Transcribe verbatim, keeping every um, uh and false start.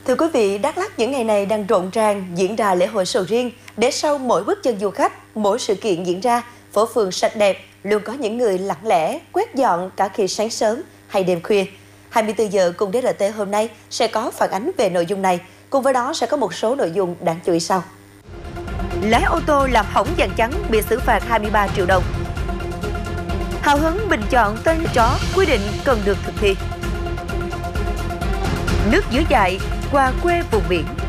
Thưa quý vị, Đắk Lắk những ngày này đang rộn ràng diễn ra lễ hội sầu riêng. Để sau mỗi bước chân du khách, mỗi sự kiện diễn ra, phố phường sạch đẹp luôn có những người lặng lẽ quét dọn cả khi sáng sớm hay đêm khuya. hai mươi tư giờ cùng đê rờ tê hôm nay sẽ có phản ánh về nội dung này. Cùng với đó sẽ có một số nội dung đáng chú ý sau. Lái ô tô làm hỏng dàn chắn bị xử phạt hai mươi ba triệu đồng. Hào hứng bình chọn tên chó quy định cần được thực thi. Nước dưới dại qua quê vùng biển.